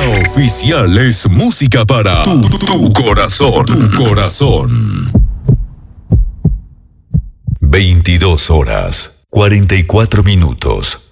oficial es música para tu corazón. Tu corazón. 22 horas, 44 minutos.